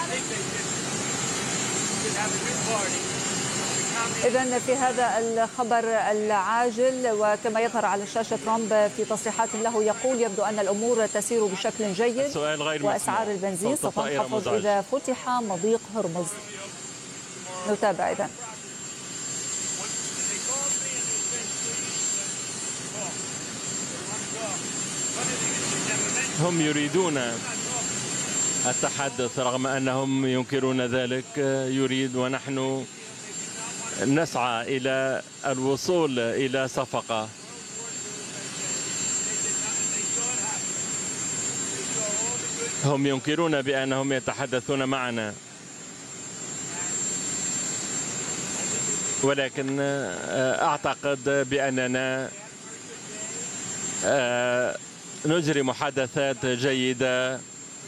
إذن في هذا الخبر العاجل وكما يظهر على الشاشة، ترامب في تصريحات له يقول يبدو أن الأمور تسير بشكل جيد السؤال غير وأسعار مسموع. البنزين صوت الطائرة ستنخفض مزعج. إذا فتح مضيق هرمز. نتابع إذن. هم يريدون التحدث رغم أنهم ينكرون ذلك. يريد، ونحن نسعى إلى الوصول إلى صفقة. هم ينكرون بأنهم يتحدثون معنا، ولكن أعتقد بأننا نجري محادثات جيدة.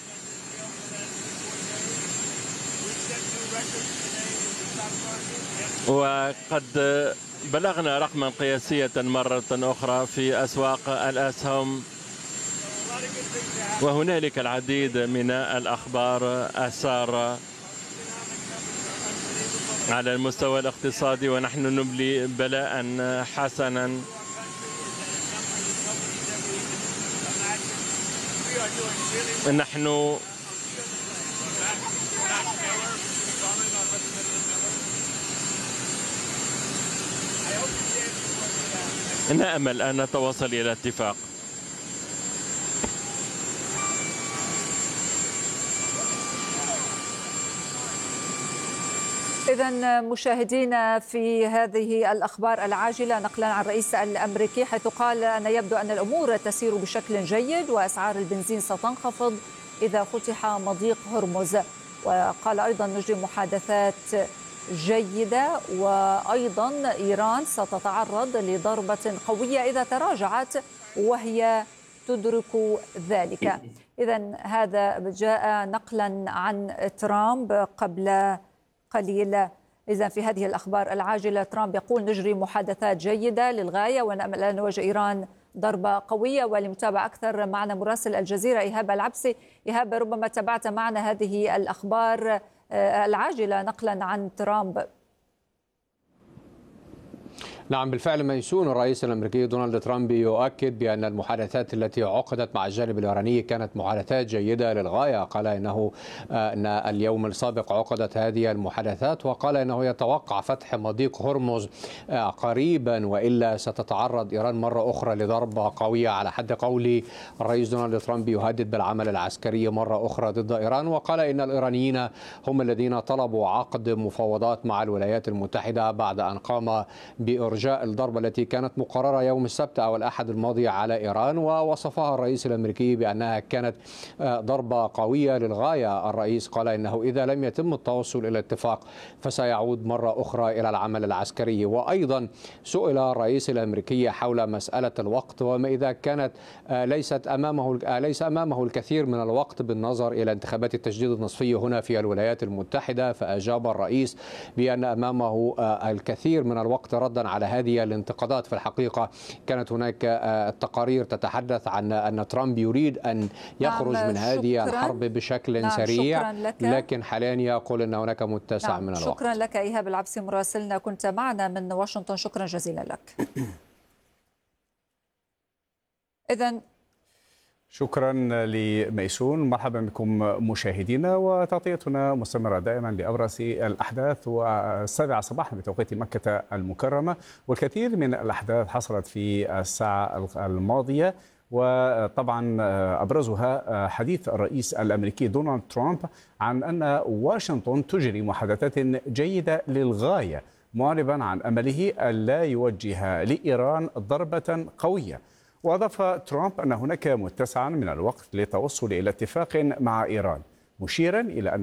وقد بلغنا رقما قياسية مرة أخرى في أسواق الأسهم، وهنالك العديد من الأخبار السارة على المستوى الاقتصادي، ونحن نبلي بلاء حسنا. نحن نأمل أن نتوصل إلى اتفاق. إذن مشاهدينا، في هذه الأخبار العاجلة نقلا عن الرئيس الأمريكي، حيث قال أن يبدو أن الأمور تسير بشكل جيد وأسعار البنزين ستنخفض إذا فتح مضيق هرمز. وقال أيضا نجري محادثات جيدة، وأيضا إيران ستتعرض لضربة قوية إذا تراجعت وهي تدرك ذلك. إذن هذا جاء نقلا عن ترامب قبل قليل. إذن في هذه الأخبار العاجلة ترامب يقول نجري محادثات جيدة للغاية ونأمل أن نواجه إيران ضربة قوية. ولمتابعة أكثر معنا مراسل الجزيرة إيهاب العبسي. إيهاب، ربما تابعت معنا هذه الأخبار العاجلة نقلا عن ترامب. نعم بالفعل ميسون، الرئيس الأمريكي دونالد ترامب يؤكد بأن المحادثات التي عقدت مع الجانب الإيراني كانت محادثات جيدة للغاية. قال أن اليوم السابق عقدت هذه المحادثات، وقال أنه يتوقع فتح مضيق هرمز قريبا، وإلا ستتعرض إيران مرة أخرى لضربة قوية. على حد قول الرئيس دونالد ترامب يهدد بالعمل العسكري مرة أخرى ضد إيران، وقال إن الإيرانيين هم الذين طلبوا عقد مفاوضات مع الولايات المتحدة بعد أن قام بإرجاء الضربة التي كانت مقررة يوم السبت أو الأحد الماضي على إيران، ووصفها الرئيس الأمريكي بأنها كانت ضربة قوية للغاية. الرئيس قال إنه إذا لم يتم التوصل إلى اتفاق فسيعود مرة أخرى إلى العمل العسكري. وأيضا سئل الرئيس الأمريكي حول مسألة الوقت، وما إذا كانت ليس أمامه الكثير من الوقت بالنظر إلى انتخابات التجديد النصفي هنا في الولايات المتحدة. فأجاب الرئيس بأن أمامه الكثير من الوقت ردا على هذه الانتقادات. في الحقيقة كانت هناك تقارير تتحدث عن أن ترامب يريد أن يخرج من هذه الحرب بشكل سريع، لكن حاليا يقول أن هناك متسع من الوقت. شكرا لك إيهاب العبسي مراسلنا، كنت معنا من واشنطن. شكرا جزيلا لك. إذن شكرا لميسون. مرحبا بكم مشاهدينا، وتغطيتنا مستمرة دائما لأبرز الأحداث، والسابعة صباحا بتوقيت مكة المكرمة، والكثير من الأحداث حصلت في الساعة الماضية، وطبعا أبرزها حديث الرئيس الأمريكي دونالد ترامب عن أن واشنطن تجري محادثات جيدة للغاية، معربا عن أمله ألا يوجه لإيران ضربة قوية. وأضاف ترامب أن هناك متسعا من الوقت للتوصل إلى اتفاق مع إيران، مشيرا إلى أن